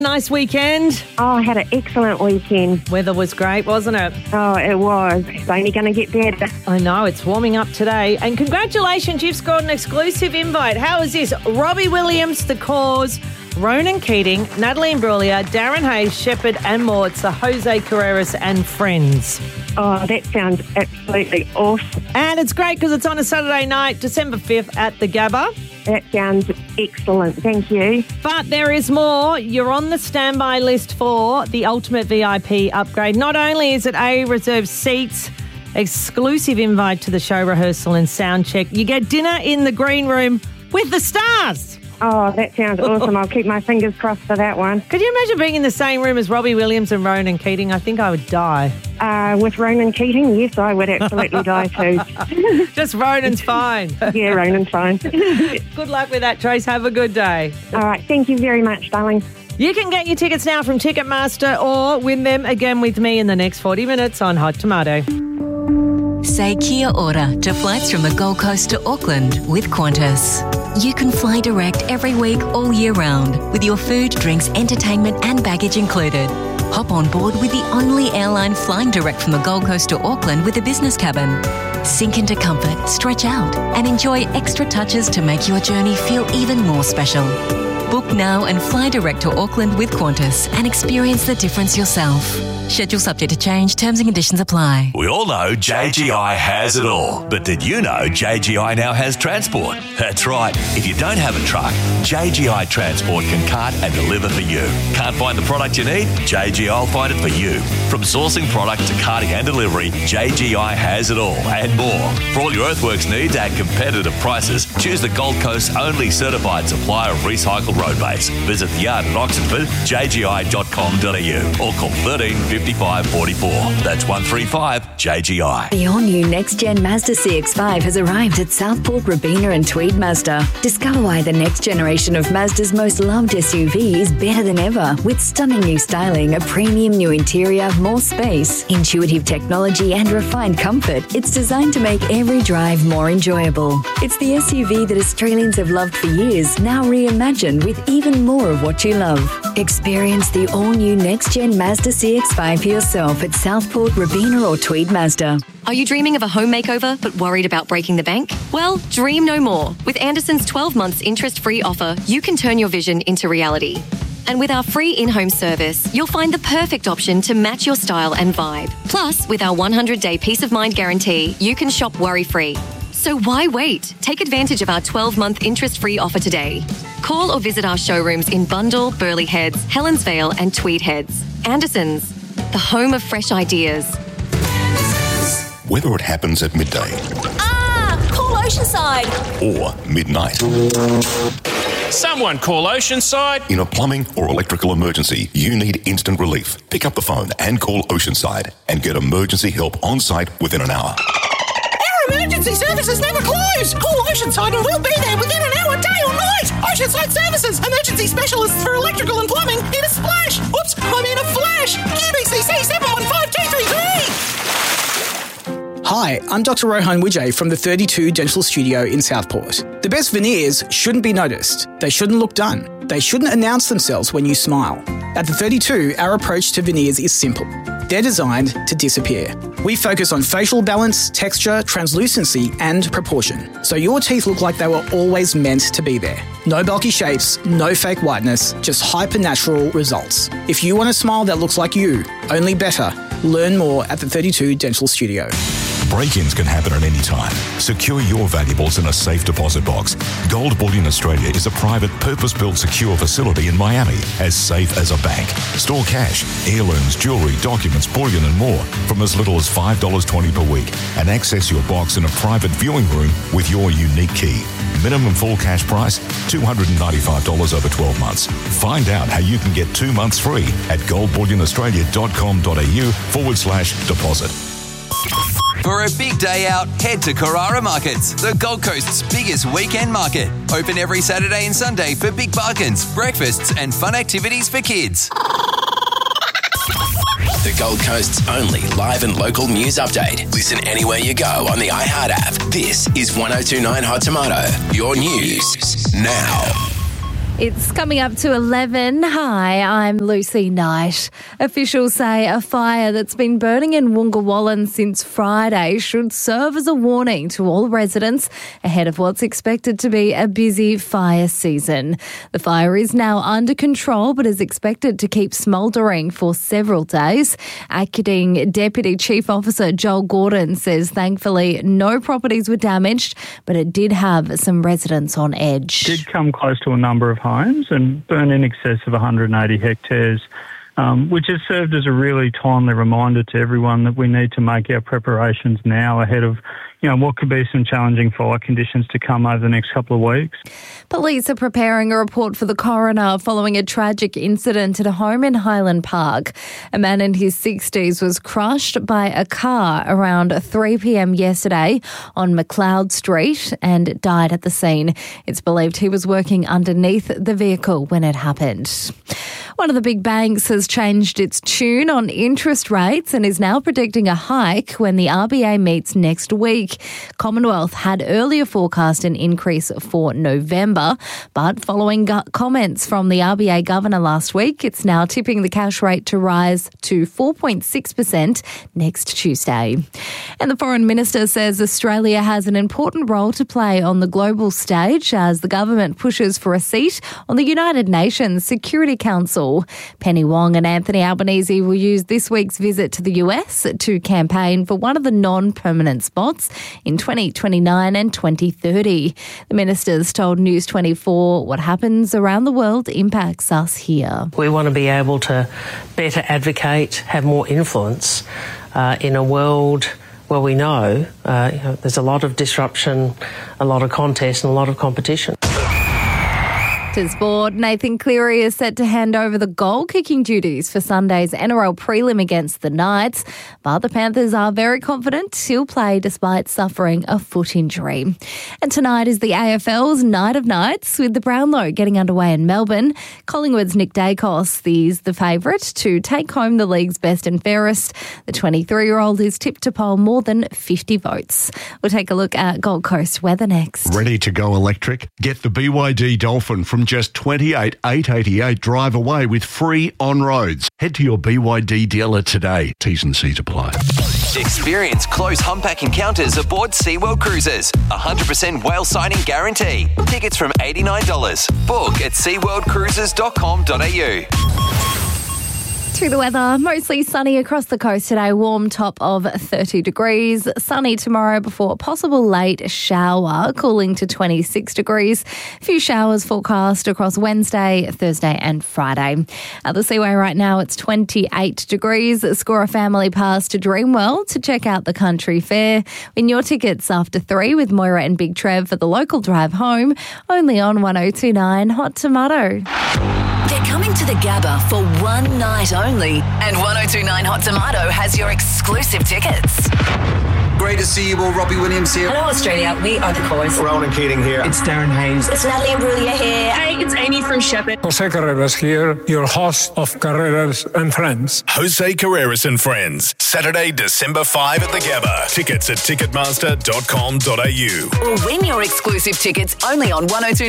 Nice weekend. Oh, I had an excellent weekend. Weather was great, wasn't it? Oh, it was. It's only going to get better. I know, it's warming up today. And congratulations, you've scored an exclusive invite. How is this? Robbie Williams, The Cause, Ronan Keating, Natalie Imbruglia, Darren Hayes, Shepherd and more. It's the Jose Carreras and Friends. Oh, that sounds absolutely awesome. And it's great because it's on a Saturday night, December 5th at the Gabba. That sounds excellent. Thank you. But there is more. You're on the standby list for the Ultimate VIP upgrade. Not only is it reserved seats, exclusive invite to the show rehearsal and sound check, you get dinner in the green room with the stars. Oh, that sounds awesome. I'll keep my fingers crossed for that one. Could you imagine being in the same room as Robbie Williams and Ronan Keating? I think I would die. With Ronan Keating, yes, I would absolutely die too. Just Ronan's fine. Yeah, Ronan's fine. Good luck with that, Trace. Have a good day. All right. Thank you very much, darling. You can get your tickets now from Ticketmaster or win them again with me in the next 40 minutes on Hot Tomato. Say kia ora to flights from the Gold Coast to Auckland with Qantas. You can fly direct every week all year round with your food, drinks, entertainment and baggage included. Hop on board with the only airline flying direct from the Gold Coast to Auckland with a business cabin. Sink into comfort, stretch out and enjoy extra touches to make your journey feel even more special. Book now and fly direct to Auckland with Qantas and experience the difference yourself. Schedule subject to change. Terms and conditions apply. We all know JGI has it all. But did you know JGI now has transport? That's right. If you don't have a truck, JGI Transport can cart and deliver for you. Can't find the product you need? JGI will find it for you. From sourcing product to carting and delivery, JGI has it all and more. For all your earthworks needs at competitive prices, choose the Gold Coast's only certified supplier of recycled road base. Visit the yard in Oxenford, jgi.com.au or call 13 55 44. That's 135 JGI. The all-new next-gen Mazda CX-5 has arrived at Southport, Robina and Tweed Mazda. Discover why the next generation of Mazda's most loved SUV is better than ever, with stunning new styling, a premium new interior, more space, intuitive technology and refined comfort. It's designed to make every drive more enjoyable. It's the SUV that Australians have loved for years, now reimagined with even more of what you love. Experience the all-new next-gen Mazda CX-5 for yourself at Southport, Robina or Tweed Mazda. Are you dreaming of a home makeover but worried about breaking the bank? Well, dream no more. With Anderson's 12 months interest-free offer, you can turn your vision into reality. And with our free in-home service, you'll find the perfect option to match your style and vibe. Plus, with our 100-day peace of mind guarantee, you can shop worry-free. So why wait? Take advantage of our 12-month interest-free offer today. Call or visit our showrooms in Bundall, Burleigh Heads, Helens Vale and Tweed Heads. Anderson's, the home of fresh ideas. Whether it happens at midday. Call Oceanside. Or midnight. Someone call Oceanside. In a plumbing or electrical emergency, you need instant relief. Pick up the phone and call Oceanside and get emergency help on site within an hour. Our emergency services never close. Call Oceanside and we'll be there within an hour, day or night. Oceanside Services, emergency specialists for electrical and plumbing in a splash. Oops, I mean a flash. QBCC 715233. Hi, I'm Dr. Rohan Wijay from the 32 Dental Studio in Southport. The best veneers shouldn't be noticed. They shouldn't look done. They shouldn't announce themselves when you smile. At the 32, our approach to veneers is simple. They're designed to disappear. We focus on facial balance, texture, translucency, and proportion, so your teeth look like they were always meant to be there. No bulky shapes, no fake whiteness, just hyper-natural results. If you want a smile that looks like you, only better. Learn more at the 32 Dental Studio. Break-ins can happen at any time. Secure your valuables in a safe deposit box. Gold Bullion Australia is a private, purpose-built secure facility in Miami, as safe as a bank. Store cash, heirlooms, jewellery, documents, bullion and more from as little as $5.20 per week, and access your box in a private viewing room with your unique key. Minimum full cash price, $295 over 12 months. Find out how you can get 2 months free at goldbullionaustralia.com.au/deposit. For a big day out, head to Carrara Markets, the Gold Coast's biggest weekend market. Open every Saturday and Sunday for big bargains, breakfasts and fun activities for kids. The Gold Coast's only live and local news update. Listen anywhere you go on the iHeart app. This is 1029 Hot Tomato, your news now. It's coming up to 11. Hi, I'm Lucy Knight. Officials say a fire that's been burning in Woongawallan since Friday should serve as a warning to all residents ahead of what's expected to be a busy fire season. The fire is now under control but is expected to keep smouldering for several days. Acting Deputy Chief Officer Joel Gordon says thankfully no properties were damaged, but it did have some residents on edge. Did come close to a number of homes and burn in excess of 180 hectares, which has served as a really timely reminder to everyone that we need to make our preparations now ahead of what could be some challenging fire conditions to come over the next couple of weeks. Police are preparing a report for the coroner following a tragic incident at a home in Highland Park. A man in his 60s was crushed by a car around 3 p.m. yesterday on McLeod Street and died at the scene. It's believed he was working underneath the vehicle when it happened. One of the big banks has changed its tune on interest rates and is now predicting a hike when the RBA meets next week. Commonwealth had earlier forecast an increase for November, but following comments from the RBA governor last week, it's now tipping the cash rate to rise to 4.6% next Tuesday. And the Foreign Minister says Australia has an important role to play on the global stage as the government pushes for a seat on the United Nations Security Council. Penny Wong and Anthony Albanese will use this week's visit to the US to campaign for one of the non-permanent spots in 2029 and 2030. The ministers told News 24 what happens around the world impacts us here. We want to be able to better advocate, have more influence in a world where we know, there's a lot of disruption, a lot of contest and a lot of competition. To sport, Nathan Cleary is set to hand over the goal-kicking duties for Sunday's NRL prelim against the Knights, but the Panthers are very confident he'll play despite suffering a foot injury. And tonight is the AFL's Night of Nights, with the Brownlow getting underway in Melbourne. Collingwood's Nick Dacos is the favourite to take home the league's best and fairest. The 23-year-old is tipped to poll more than 50 votes. We'll take a look at Gold Coast weather next. Ready to go electric? Get the BYD Dolphin from just $28,888 drive away with free on-roads. Head to your BYD dealer today. T's and C's apply. Experience close humpback encounters aboard SeaWorld Cruises. 100% whale sighting guarantee. Tickets from $89. Book at seaworldcruises.com.au. To the weather, mostly sunny across the coast today, warm top of 30 degrees. Sunny tomorrow before a possible late shower, cooling to 26 degrees. A few showers forecast across Wednesday, Thursday and Friday. At the Seaway right now, it's 28 degrees. Score a family pass to Dreamworld to check out the country fair. Win your tickets after 3 with Moira and Big Trev for the local drive home, only on 1029 Hot Tomato. They're coming to the Gabba for one night only, and 1029 Hot Tomato has your exclusive tickets. Great to see you all. Robbie Williams here. Hello, Australia. We are the Cores. Ronan Keating here. It's Darren Hayes. It's Natalie Imbruglia here. Hey, it's Amy from Shepherd. Jose Carreras here, your host of Carreras and Friends. Jose Carreras and Friends. Saturday, December 5 at the Gabba. Tickets at ticketmaster.com.au. Or win your exclusive tickets only on 1029